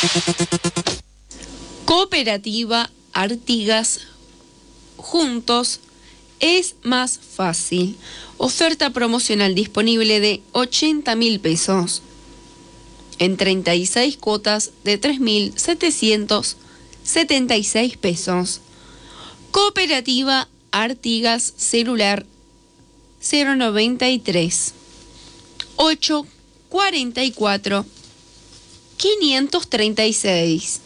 Cooperativa Artigas, juntos es más fácil. Oferta promocional disponible de 80.000 pesos en 36 cuotas de 3.776 pesos. Cooperativa Artigas, celular 093 844 536.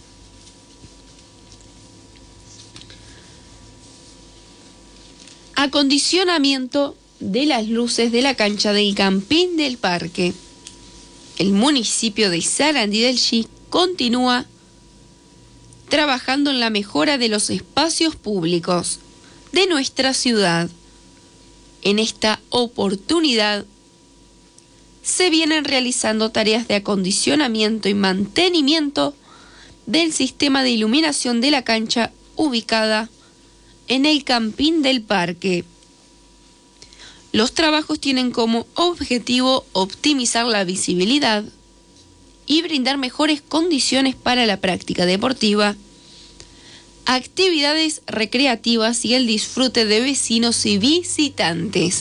Acondicionamiento de las luces de la cancha del Campín del Parque. El municipio de Sarandí del Chi continúa trabajando en la mejora de los espacios públicos de nuestra ciudad. En esta oportunidad se vienen realizando tareas de acondicionamiento y mantenimiento del sistema de iluminación de la cancha ubicada en el Campín del Parque. Los trabajos tienen como objetivo optimizar la visibilidad y brindar mejores condiciones para la práctica deportiva, actividades recreativas y el disfrute de vecinos y visitantes.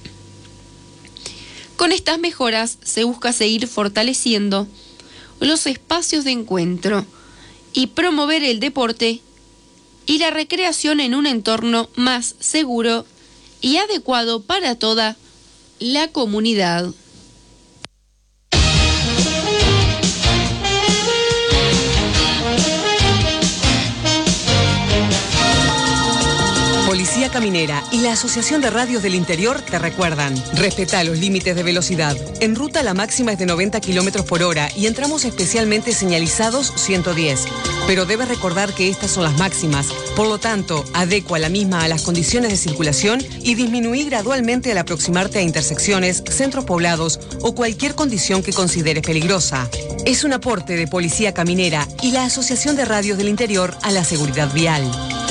Con estas mejoras se busca seguir fortaleciendo los espacios de encuentro y promover el deporte y la recreación en un entorno más seguro y adecuado para toda la comunidad. Policía Caminera y la Asociación de Radios del Interior te recuerdan: respeta los límites de velocidad. En ruta la máxima es de 90 km por hora y en tramos especialmente señalizados 110. Pero debes recordar que estas son las máximas, por lo tanto, adecua la misma a las condiciones de circulación y disminuí gradualmente al aproximarte a intersecciones, centros poblados o cualquier condición que consideres peligrosa. Es un aporte de Policía Caminera y la Asociación de Radios del Interior a la seguridad vial.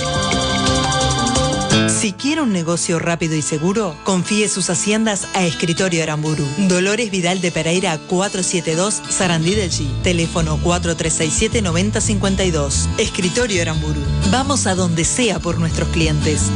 Si quiere un negocio rápido y seguro, confíe sus haciendas a Escritorio Aramburu. Dolores Vidal de Pereira 472, Sarandí del Chi. Teléfono 4367-9052. Escritorio Aramburu. Vamos a donde sea por nuestros clientes.